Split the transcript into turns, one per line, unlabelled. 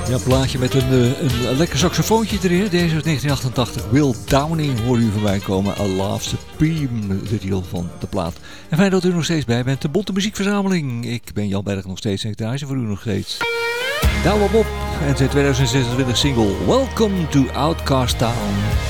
Ja, een plaatje met een lekker saxofoontje erin. Deze uit 1988. Will Downing hoorde u voorbij komen. A Love Supreme, de titel van de plaat. En fijn dat u nog steeds bij bent. De Bonte Muziekverzameling. Ik ben Jan Berg, nog steeds secretaresse voor u nog steeds. Douwe Bob en zijn 2026 single Welcome to Outcast Town.